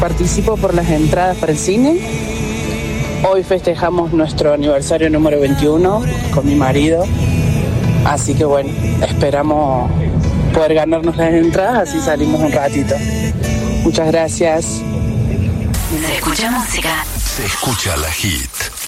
participo por las entradas para el cine. Hoy festejamos nuestro aniversario número 21 con mi marido. Así que bueno, esperamos poder ganarnos las entradas, así salimos un ratito. Muchas gracias. Se escucha música. Se escucha la hit.